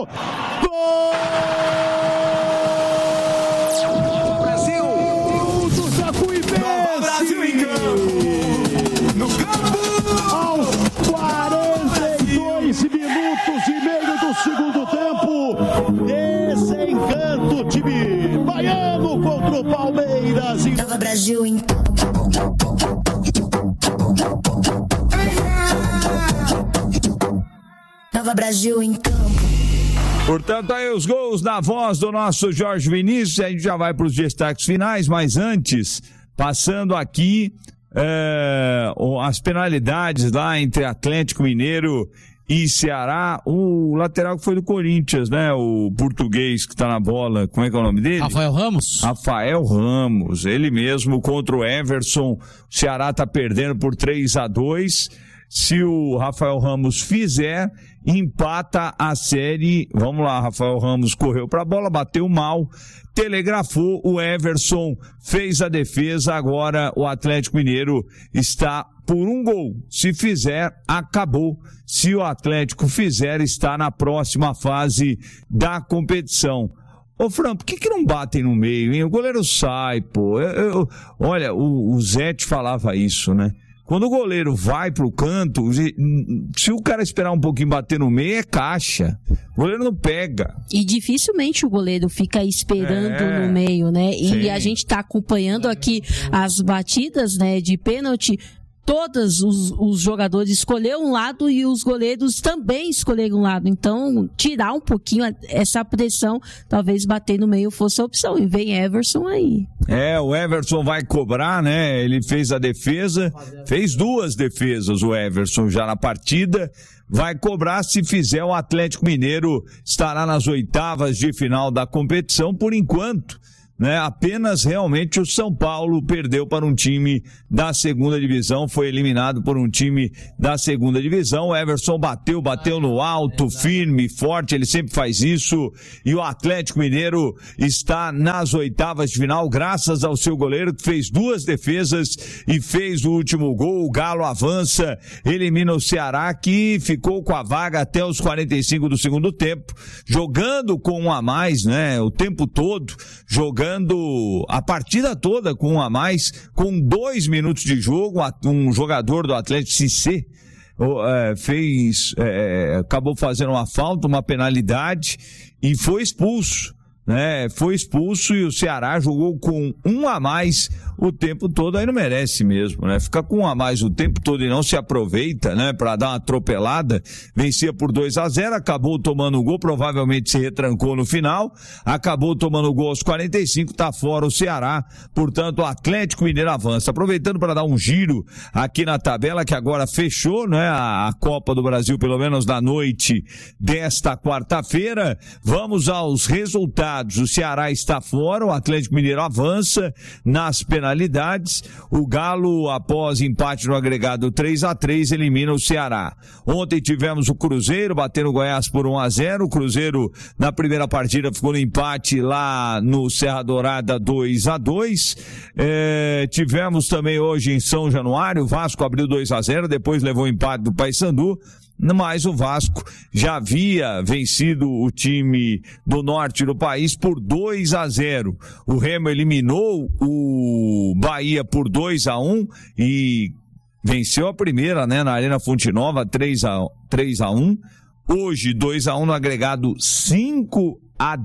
Gol! Brasil! Do Jacuipense! Nova Brasil em campo! No campo! Aos 42 minutos e meio do segundo tempo, desencanta o time baiano contra o Palmeiras. Nova Brasil em Nova Brasil em campo. Portanto, aí os gols na voz do nosso Jorge Vinícius. A gente já vai para os destaques finais, mas antes, passando aqui as penalidades lá entre Atlético Mineiro e Ceará. O lateral que foi do Corinthians, né? O português que tá na bola, como é que é o nome dele? Rafael Ramos. Rafael Ramos, ele mesmo contra o Everson. O Ceará tá perdendo por 3-2. Se o Rafael Ramos fizer, empata a série. Vamos lá, Rafael Ramos correu pra bola, bateu mal, telegrafou, o Everson fez a defesa. Agora o Atlético Mineiro está por um gol. Se fizer, acabou. Se o Atlético fizer, está na próxima fase da competição. Ô, Fran, por que não batem no meio, hein? O goleiro sai, pô. Olha, o Zete falava isso, né? Quando o goleiro vai pro canto, se o cara esperar um pouquinho bater no meio, é caixa. O goleiro não pega. E dificilmente o goleiro fica esperando no meio, né? Sim. E a gente tá acompanhando aqui as batidas, né, de pênalti. Todos os jogadores escolheram um lado e os goleiros também escolheram um lado. Então, tirar um pouquinho essa pressão, talvez bater no meio fosse a opção. E vem Everson aí. O Everson vai cobrar, né? Ele fez a defesa, fez 2 defesas o Everson já na partida. Vai cobrar, se fizer, o Atlético Mineiro estará nas oitavas de final da competição por enquanto. Né? Apenas realmente o São Paulo perdeu para um time da segunda divisão, foi eliminado por um time da segunda divisão. O Everson bateu no alto, firme, forte, ele sempre faz isso, e o Atlético Mineiro está nas oitavas de final graças ao seu goleiro que fez 2 defesas e fez o último gol. O Galo avança, elimina o Ceará, que ficou com a vaga até os 45 do segundo tempo, jogando com um a mais, né? O tempo todo, jogando a partida toda com um a mais, com 2 minutos de jogo. Um jogador do Atlético, Cissé, acabou fazendo uma falta, uma penalidade e foi expulso, né? Foi expulso e o Ceará jogou com um a mais o tempo todo. Aí não merece mesmo, né? Fica com um a mais o tempo todo e não se aproveita, né? Pra dar uma atropelada. Vencia por 2-0, acabou tomando o gol, provavelmente se retrancou no final, acabou tomando o gol aos 45, tá fora o Ceará. Portanto, o Atlético Mineiro avança. Aproveitando para dar um giro aqui na tabela, que agora fechou, né? A Copa do Brasil, pelo menos na noite desta quarta-feira. Vamos aos resultados. O Ceará está fora, o Atlético Mineiro avança nas penalidades. O Galo, após empate no agregado 3-3, elimina o Ceará. Ontem tivemos o Cruzeiro batendo o Goiás por 1-0. O Cruzeiro, na primeira partida, ficou no empate lá no Serra Dourada 2-2. Tivemos também hoje em São Januário, o Vasco abriu 2-0, depois levou o empate do Paysandu. Mas o Vasco já havia vencido o time do norte do país por 2-0. O Remo eliminou o Bahia por 2-1 e venceu a primeira, né, na Arena Fonte Nova, 3-1. Hoje, 2-1 no agregado 5-2.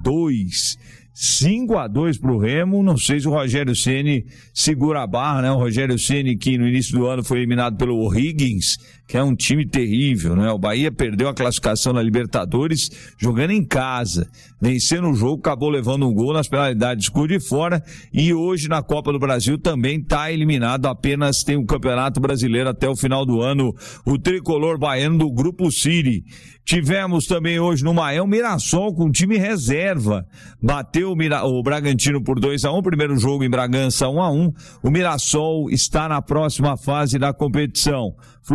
5-2 pro Remo. Não sei se o Rogério Ceni segura a barra, né? O Rogério Ceni, que no início do ano foi eliminado pelo O'Higgins, que é um time terrível, né? O Bahia perdeu a classificação na Libertadores jogando em casa, vencendo o jogo, acabou levando um gol nas penalidades, gol de fora, e hoje na Copa do Brasil também tá eliminado, apenas tem o Campeonato Brasileiro até o final do ano, o tricolor baiano do Grupo City. Tivemos também hoje no Maé o Mirassol com time reserva, bateu o Bragantino por 2-1, primeiro jogo em Bragança 1-1, o Mirassol está na próxima fase da competição. Fluminense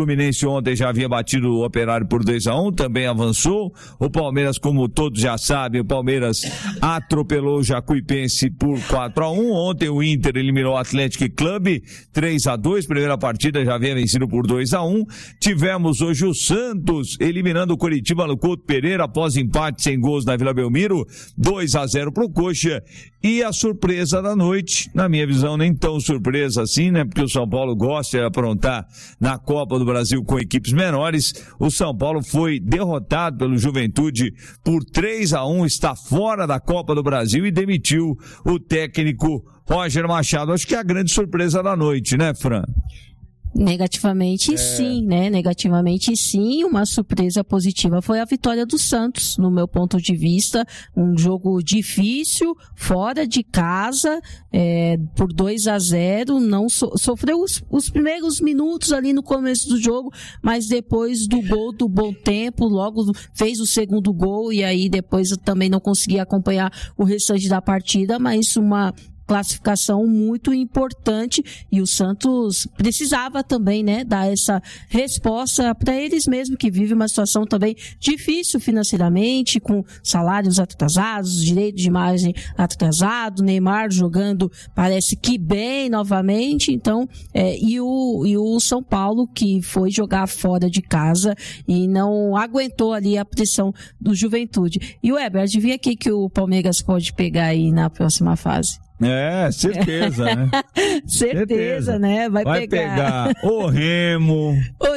Jacuipense ontem já havia batido o Operário por 2-1, também avançou. O Palmeiras, como todos já sabem, o Palmeiras atropelou o Jacuipense por 4-1. Ontem o Inter eliminou o Athletic Club 3-2, primeira partida já havia vencido por 2-1. Tivemos hoje o Santos eliminando o Coritiba no Couto Pereira após empate sem gols na Vila Belmiro, 2-0 pro Coxa. E a surpresa da noite, na minha visão, nem tão surpresa assim, né? Porque o São Paulo gosta de aprontar na Copa do Brasil com equipes menores. O São Paulo foi derrotado pelo Juventude por 3-1, está fora da Copa do Brasil e demitiu o técnico Roger Machado. Acho que é a grande surpresa da noite, né, Fran? Negativamente sim, né? Negativamente sim. Uma surpresa positiva foi a vitória do Santos, no meu ponto de vista. Um jogo difícil, fora de casa, por 2-0. Não sofreu os primeiros minutos ali no começo do jogo, mas depois do gol do Bom Tempo, logo fez o segundo gol e aí depois eu também não consegui acompanhar o restante da partida, mas uma classificação muito importante e o Santos precisava também, né, dar essa resposta para eles mesmos que vivem uma situação também difícil financeiramente, com salários atrasados, direito de imagem atrasado, Neymar jogando parece que bem novamente, então e o São Paulo que foi jogar fora de casa e não aguentou ali a pressão do Juventude. E o Weber, adivinha aqui que o Palmeiras pode pegar aí na próxima fase? Certeza, né? certeza, né? Vai pegar o Remo, o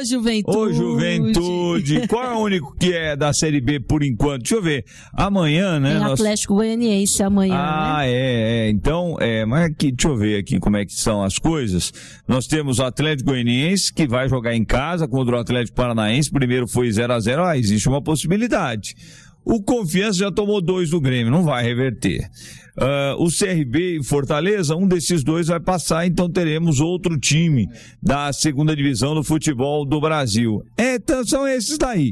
Juventude. Qual é o único que é da Série B por enquanto? Deixa eu ver. Amanhã, né? Tem Atlético Goianiense amanhã, né? Então, mas aqui, deixa eu ver aqui como é que são as coisas. Nós temos o Atlético Goianiense que vai jogar em casa contra o Atlético Paranaense. Primeiro foi 0-0. Existe uma possibilidade. O Confiança já tomou 2 do Grêmio, não vai reverter. O CRB e Fortaleza, um desses dois vai passar, então teremos outro time da segunda divisão do futebol do Brasil. Então são esses daí.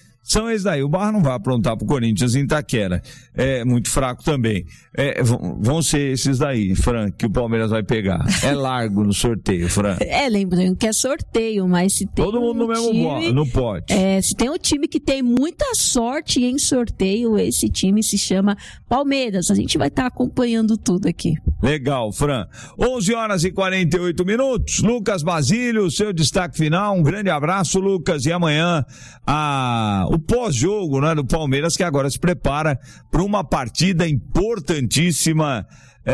O Barra não vai aprontar pro Corinthians em Itaquera. É muito fraco também. Vão ser esses daí, Fran, que o Palmeiras vai pegar. É largo no sorteio, Fran. Lembrando que é sorteio, mas se tem todo mundo no mesmo no pote. Se tem um time que tem muita sorte em sorteio, esse time se chama Palmeiras. A gente vai estar acompanhando tudo aqui. Legal, Fran. 11h48. Lucas Basílio, seu destaque final. Um grande abraço, Lucas. E amanhã o pós-jogo, né, do Palmeiras, que agora se prepara para uma partida importantíssima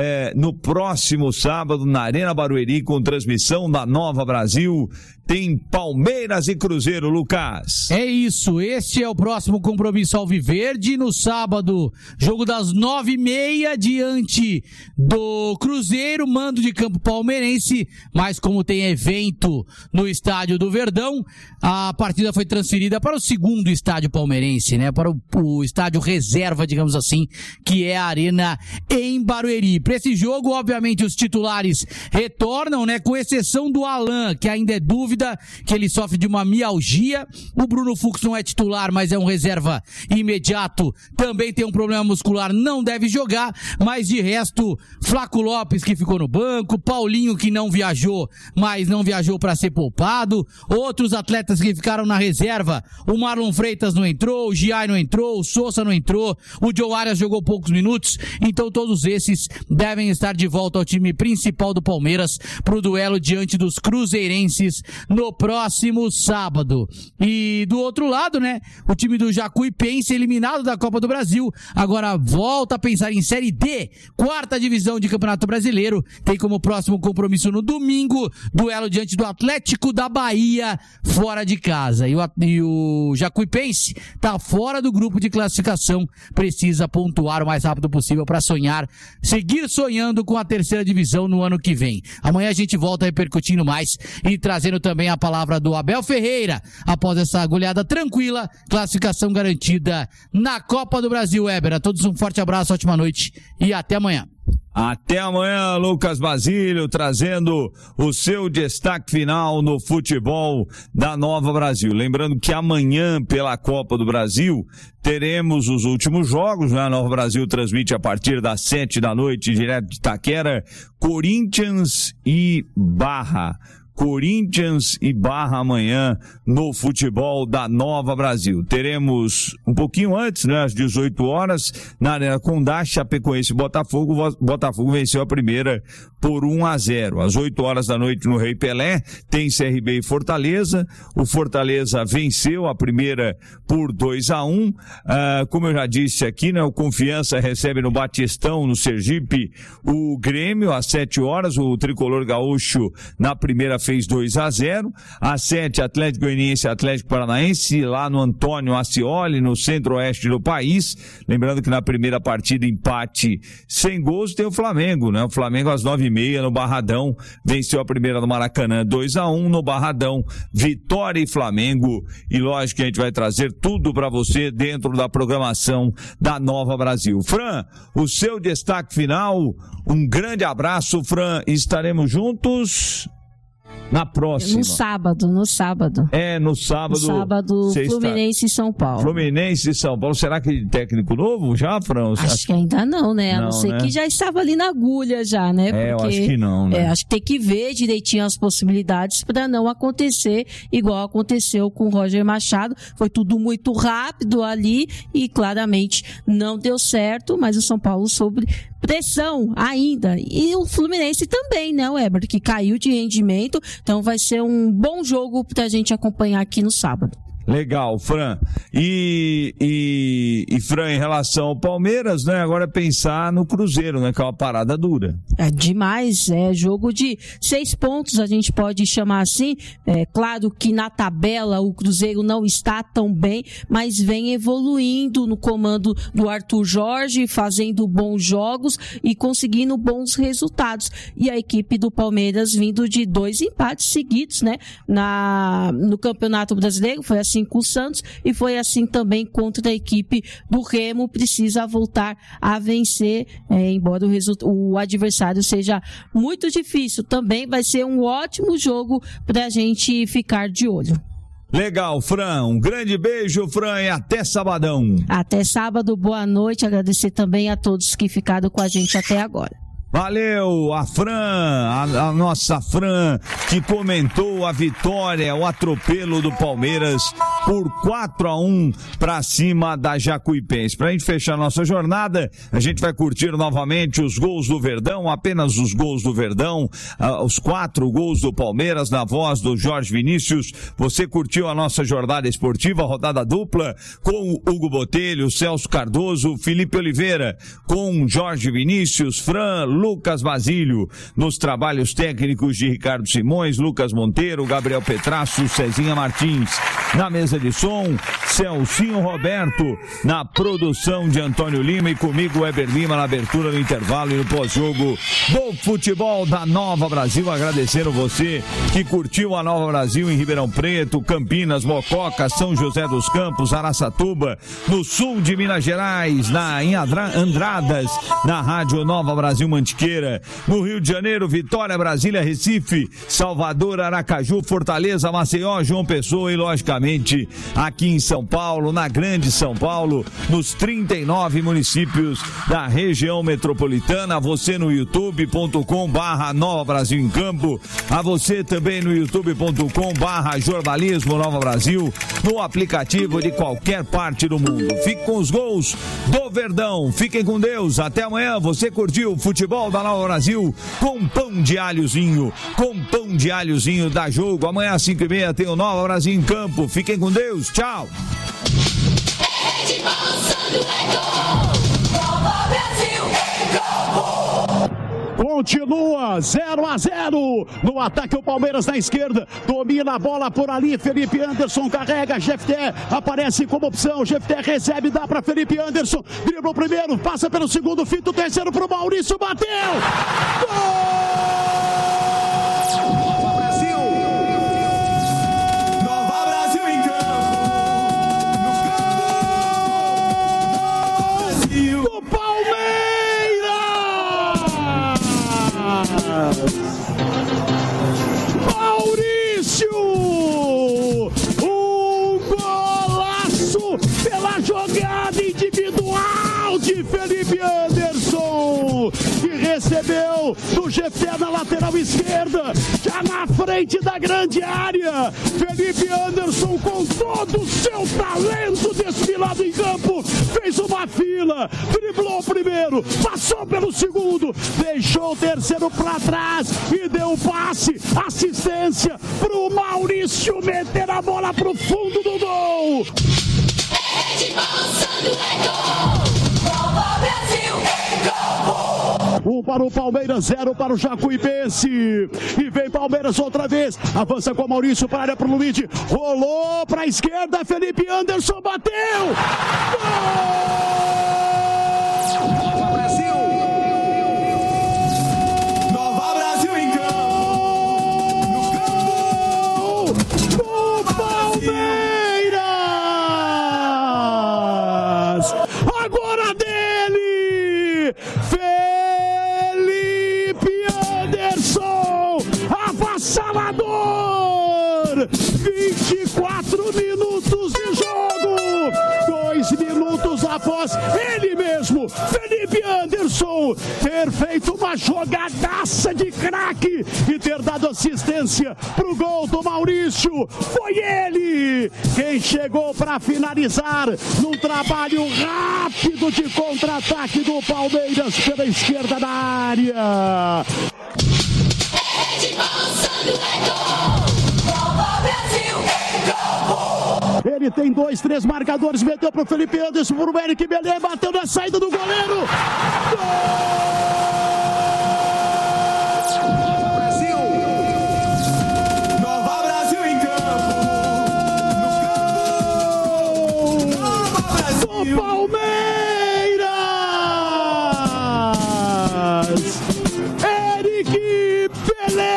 no próximo sábado na Arena Barueri, com transmissão da Nova Brasil. Tem Palmeiras e Cruzeiro, Lucas. É isso, este é o próximo compromisso alviverde. No sábado, jogo das 9h30 diante do Cruzeiro, mando de campo palmeirense, mas como tem evento no estádio do Verdão, a partida foi transferida para o segundo estádio palmeirense, né? Para o estádio reserva, digamos assim, que é a Arena em Barueri. Para esse jogo, obviamente, os titulares retornam, né? Com exceção do Alan, que ainda é dúvida, que ele sofre de uma mialgia. O Bruno Fux não é titular, mas é um reserva imediato. Também tem um problema muscular, não deve jogar. Mas de resto, Flaco Lopes, que ficou no banco, Paulinho, que não viajou, mas não viajou para ser poupado. Outros atletas que ficaram na reserva, o Marlon Freitas não entrou, o Giai não entrou, o Sousa não entrou, o Joe Arias jogou poucos minutos. Então todos esses devem estar de volta ao time principal do Palmeiras para o duelo diante dos cruzeirenses no próximo sábado. E do outro lado, né, o time do Jacuipense, eliminado da Copa do Brasil, agora volta a pensar em Série D, 4ª divisão de Campeonato Brasileiro. Tem como próximo compromisso no domingo, duelo diante do Atlético da Bahia, fora de casa. E o Jacuipense tá fora do grupo de classificação, precisa pontuar o mais rápido possível para seguir sonhando com a 3ª divisão no ano que vem. Amanhã a gente volta repercutindo mais e trazendo também a palavra do Abel Ferreira após essa goleada tranquila, classificação garantida na Copa do Brasil. Weber, a todos um forte abraço, ótima noite e até amanhã. Até amanhã, Lucas Basílio, trazendo o seu destaque final no futebol da Nova Brasil. Lembrando que amanhã, pela Copa do Brasil, teremos os últimos jogos, né? A Nova Brasil transmite a partir das 7 da noite, direto de Itaquera, Corinthians e Barra. Corinthians e Barra amanhã no futebol da Nova Brasil. Teremos um pouquinho antes, né, às 18 horas, na Arena Condá, Chapecoense e Botafogo. Botafogo venceu a primeira por 1-0. Às 8 horas da noite no Rei Pelé, tem CRB e Fortaleza. O Fortaleza venceu a primeira por 2-1. Como eu já disse aqui, né, o Confiança recebe no Batistão, no Sergipe, o Grêmio. Às 7 horas, o Tricolor Gaúcho na primeira fez 2-0. Às 7, Atlético Goianiense e Atlético Paranaense, lá no Antônio Ascioli, no centro-oeste do país. Lembrando que na primeira partida, empate sem gols, tem o Flamengo, né? O Flamengo às 9h30 no Barradão, venceu a primeira no Maracanã 2-1, no Barradão, Vitória e Flamengo. E lógico que a gente vai trazer tudo para você dentro da programação da Nova Brasil. Fran, o seu destaque final, um grande abraço, Fran, estaremos juntos na próxima. No sábado. No sábado. No sábado, Fluminense e São Paulo. Fluminense e São Paulo. Será que técnico novo já, Fran? Acho que ainda não, né? A não ser que já estava ali na agulha já, né? Porque, eu acho que não, né? Acho que tem que ver direitinho as possibilidades para não acontecer igual aconteceu com o Roger Machado. Foi tudo muito rápido ali e claramente não deu certo, mas o São Paulo soube pressão ainda. E o Fluminense também, né, Weber? Que caiu de rendimento. Então vai ser um bom jogo pra gente acompanhar aqui no sábado. Legal, Fran. E Fran, em relação ao Palmeiras, né? Agora é pensar no Cruzeiro, né? Que é uma parada dura. É demais, é jogo de 6 pontos, a gente pode chamar assim. É claro que na tabela o Cruzeiro não está tão bem, mas vem evoluindo no comando do Arthur Jorge, fazendo bons jogos e conseguindo bons resultados. E a equipe do Palmeiras vindo de 2 empates seguidos, né? No Campeonato Brasileiro, foi assim com o Santos e foi assim também contra a equipe do Remo. Precisa voltar a vencer, embora o adversário seja muito difícil. Também vai ser um ótimo jogo pra gente ficar de olho. Legal, Fran. Um grande beijo, Fran, e até sabadão. Até sábado, boa noite. Agradecer também a todos que ficaram com a gente até agora. Valeu, a Fran, a nossa Fran, que comentou a vitória, o atropelo do Palmeiras por 4-1 para cima da Jacuipense. Pra gente fechar nossa jornada, a gente vai curtir novamente os gols do Verdão, apenas os gols do Verdão, os 4 gols do Palmeiras na voz do Jorge Vinícius. Você curtiu a nossa jornada esportiva, rodada dupla, com o Hugo Botelho, Celso Cardoso, Felipe Oliveira, com Jorge Vinícius, Fran, Lucas Basílio, nos trabalhos técnicos de Ricardo Simões, Lucas Monteiro, Gabriel Petrasso, Cezinha Martins, na mesa de som, Celcinho Roberto, na produção de Antônio Lima e comigo, Weber Lima, na abertura do intervalo e no pós-jogo do futebol da Nova Brasil. Agradecendo você que curtiu a Nova Brasil em Ribeirão Preto, Campinas, Mococa, São José dos Campos, Araçatuba, no sul de Minas Gerais, em Andradas, na Rádio Nova Brasil Mantiqueira, no Rio de Janeiro, Vitória, Brasília, Recife, Salvador, Aracaju, Fortaleza, Maceió, João Pessoa e, logicamente, aqui em São Paulo, na Grande São Paulo, nos 39 municípios da região metropolitana. A você no youtube.com/Nova Brasil em Campo, a você também no youtube.com/Jornalismo Nova Brasil, no aplicativo de qualquer parte do mundo. Fique com os gols do Verdão. Fiquem com Deus. Até amanhã. Você curtiu o futebol da Nova Brasil com pão de alhozinho. Com pão de alhozinho dá jogo. Amanhã às 5h30 tem o Nova Brasil em Campo. Fiquem com Deus. Tchau. Continua 0-0 no ataque. O Palmeiras na esquerda domina a bola por ali. Felipe Anderson carrega. Jefté aparece como opção. Jefté recebe, dá para Felipe Anderson. Dribla o primeiro, passa pelo segundo, fita o terceiro pro Maurício. Bateu! Gol! Maurício! Um golaço pela jogada individual de Felipe Anderson, que recebeu do Jefté na lateral esquerda, já na frente da grande área. Felipe Anderson, com todo o seu talento desfilado em campo, fez uma fila, driblou o primeiro, passou pelo segundo, deixou o terceiro para trás e deu passe, assistência pro Maurício meter a bola pro fundo do gol. Um para o Palmeiras, 0 para o Jacuipense. E vem Palmeiras outra vez. Avança com o Maurício para a área pro Luigi. Rolou para a esquerda. Felipe Anderson bateu. Gol! Brasil! Nova Brasil em campo! No campo! Do Palmeiras! Agora dele! Avassalador! 24 minutos de jogo! 2 minutos após ele mesmo, Felipe Anderson, ter feito uma jogadaça de craque e ter dado assistência pro gol do Maurício. Foi ele quem chegou para finalizar num trabalho rápido de contra-ataque do Palmeiras pela esquerda da área. Ele tem 2, 3 marcadores, meteu pro Felipe Anderson, pro Eric Belê, bateu na saída do goleiro. Gol! Brasil! Nova Brasil em campo! No campo! Nova Brasil! Do Palmeiras! Eric Belê,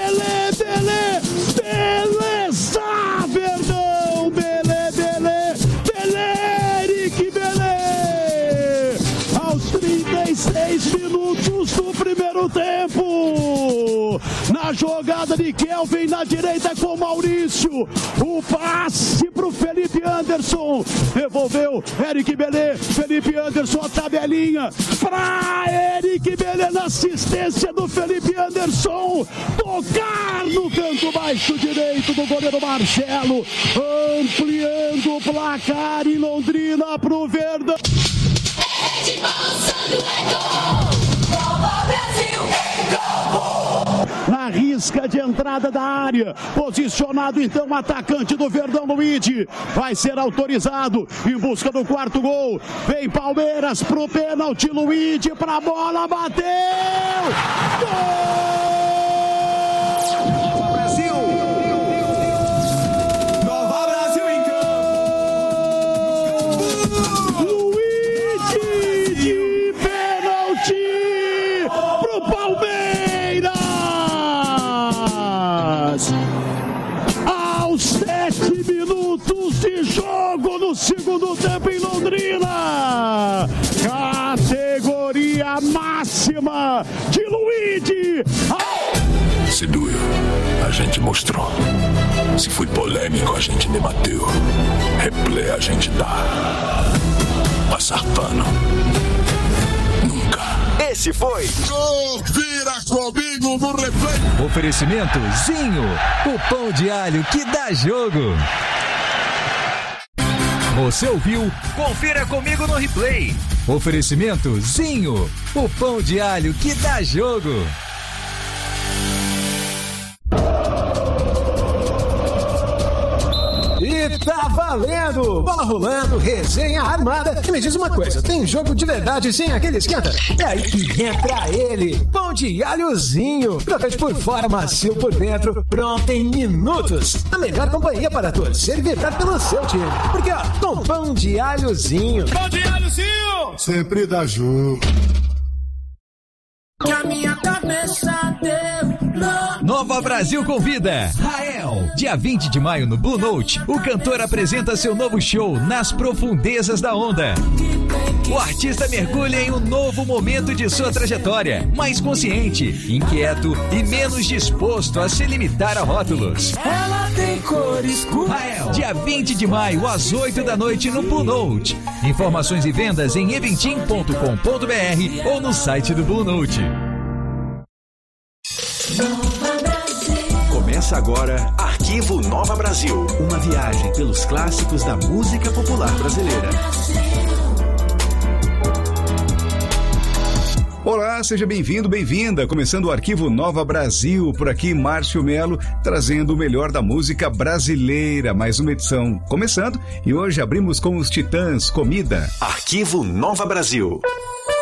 beleza, Verdão, Belê, Eric Belê, aos 36 minutos do primeiro tempo, na jogada de Kelvin na direita com Maurício, o passe pro Felipe Anderson, devolveu Eric Belê, Felipe Anderson, a tabelinha pra Eric Belê na assistência do Felipe Anderson, tocar no canto baixo direito do goleiro Marcelo, ampliando o placar em Londrina pro Verdão. Na risca de entrada da área, posicionado então o atacante do Verdão, Luigi, vai ser autorizado em busca do quarto gol. Vem Palmeiras pro pênalti, Luigi pra bola, bateu! Gol! Brasil! Nova Brasil em campo! Luigi de pênalti pro Palmeiras! Aos 7 minutos de jogo no segundo tempo em Londrina, categoria máxima de Luigi. Se doeu, a gente mostrou. Se foi polêmico, a gente debateu. Replay a gente dá. Passar pano. Nunca. Esse foi Confira comigo no replay. Oferecimento Zinho, o pão de alho que dá jogo. Você ouviu? Confira comigo no replay. Oferecimento Zinho, o pão de alho que dá jogo. E tá valendo! Bola rolando, resenha armada. E me diz uma coisa, tem jogo de verdade sem aquele esquenta? É aí que entra ele, pão de alhozinho. Crocante por fora, macio por dentro, pronto em minutos. A melhor companhia para torcer e vibrar pelo seu time. Porque ó, com pão de alhozinho. Pão de alhozinho! Sempre dá jogo. Que a minha cabeça deu. Nova Brasil convida Rael. Dia 20 de maio no Blue Note, o cantor apresenta seu novo show Nas Profundezas da Onda. O artista mergulha em um novo momento de sua trajetória, mais consciente, inquieto e menos disposto a se limitar a rótulos. Ela tem cor escura. Rael, dia 20 de maio às 8 da noite no Blue Note. Informações e vendas em eventim.com.br ou no site do Blue Note. Começa agora Arquivo Nova Brasil. Uma viagem pelos clássicos da música popular brasileira. Olá, seja bem-vindo, bem-vinda. Começando o Arquivo Nova Brasil, por aqui Márcio Melo, trazendo o melhor da música brasileira. Mais uma edição começando e hoje abrimos com os Titãs, Comida. Arquivo Nova Brasil.